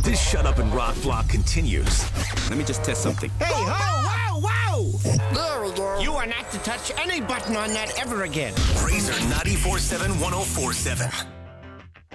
This Shut Up and Rock block continues. Let me just test something. Hey, ho, wow, wow! There we go. You are not to touch any button on that ever again. Razor 94.7 104.7.